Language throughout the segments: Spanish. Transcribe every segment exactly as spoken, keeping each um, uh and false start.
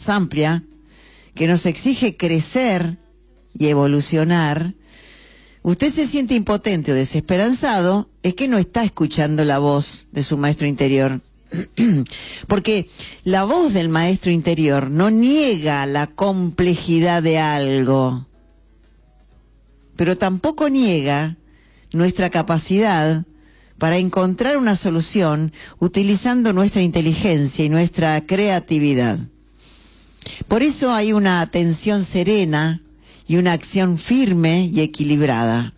más amplia, que nos exige crecer y evolucionar, usted se siente impotente o desesperanzado, es que no está escuchando la voz de su maestro interior. Porque la voz del maestro interior no niega la complejidad de algo, pero tampoco niega nuestra capacidad para encontrar una solución utilizando nuestra inteligencia y nuestra creatividad. Por eso hay una atención serena y una acción firme y equilibrada.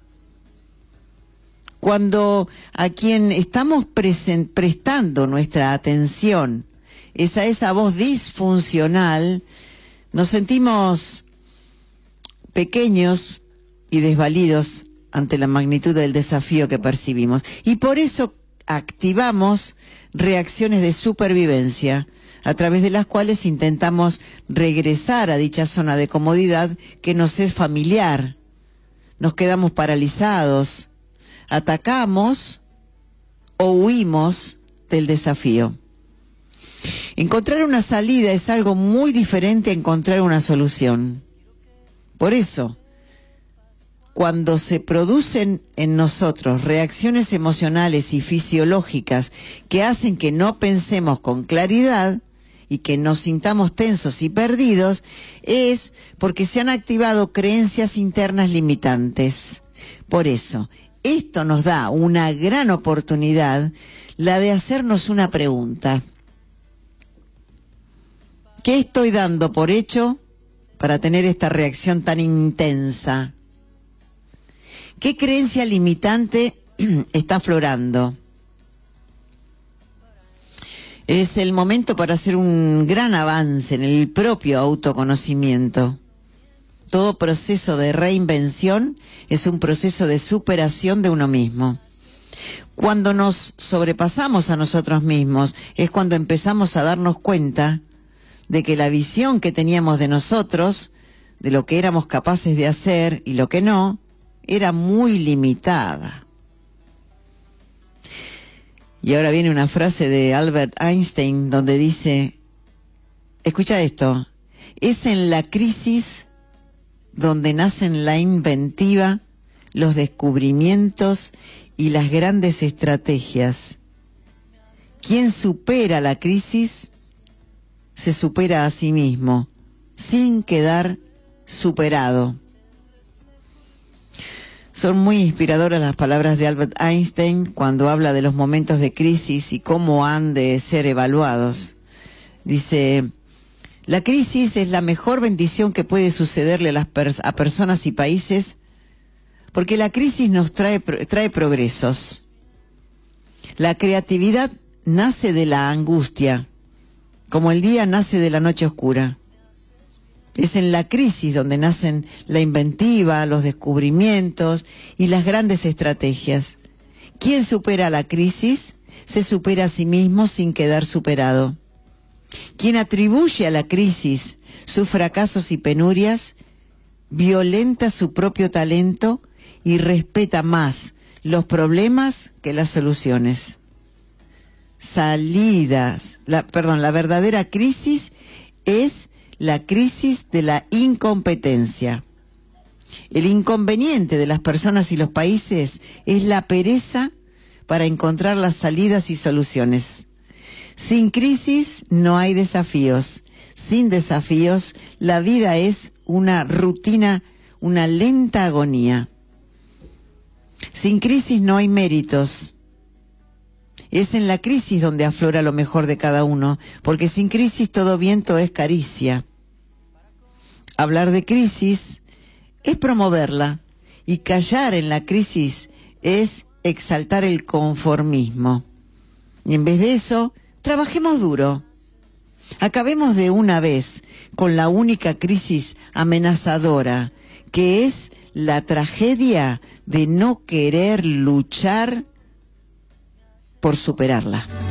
Cuando a quien estamos prestando nuestra atención es a esa voz disfuncional, nos sentimos pequeños y desvalidos ante la magnitud del desafío que percibimos. Y por eso activamos reacciones de supervivencia, a través de las cuales intentamos regresar a dicha zona de comodidad que nos es familiar. Nos quedamos paralizados, atacamos o huimos del desafío. Encontrar una salida es algo muy diferente a encontrar una solución. Por eso, cuando se producen en nosotros reacciones emocionales y fisiológicas que hacen que no pensemos con claridad y que nos sintamos tensos y perdidos, es porque se han activado creencias internas limitantes. Por eso, esto nos da una gran oportunidad, la de hacernos una pregunta. ¿Qué estoy dando por hecho para tener esta reacción tan intensa? ¿Qué creencia limitante está aflorando? Es el momento para hacer un gran avance en el propio autoconocimiento. Todo proceso de reinvención es un proceso de superación de uno mismo. Cuando nos sobrepasamos a nosotros mismos es cuando empezamos a darnos cuenta de que la visión que teníamos de nosotros, de lo que éramos capaces de hacer y lo que no, era muy limitada. Y ahora viene una frase de Albert Einstein donde dice, escucha esto, es en la crisis donde nacen la inventiva, los descubrimientos y las grandes estrategias. Quien supera la crisis se supera a sí mismo, sin quedar superado. Son muy inspiradoras las palabras de Albert Einstein cuando habla de los momentos de crisis y cómo han de ser evaluados. Dice, la crisis es la mejor bendición que puede sucederle a, las pers- a personas y países porque la crisis nos trae, trae progresos. La creatividad nace de la angustia, como el día nace de la noche oscura. Es en la crisis donde nacen la inventiva, los descubrimientos y las grandes estrategias. Quien supera la crisis se supera a sí mismo sin quedar superado. Quien atribuye a la crisis sus fracasos y penurias, violenta su propio talento y respeta más los problemas que las soluciones. Salidas, la, perdón, la verdadera crisis es la crisis de la incompetencia. El inconveniente de las personas y los países es la pereza para encontrar las salidas y soluciones. Sin crisis no hay desafíos. Sin desafíos, la vida es una rutina, una lenta agonía. Sin crisis no hay méritos. Es en la crisis donde aflora lo mejor de cada uno, porque sin crisis todo viento es caricia. Hablar de crisis es promoverla, y callar en la crisis es exaltar el conformismo. Y en vez de eso, trabajemos duro. Acabemos de una vez con la única crisis amenazadora, que es la tragedia de no querer luchar por superarla.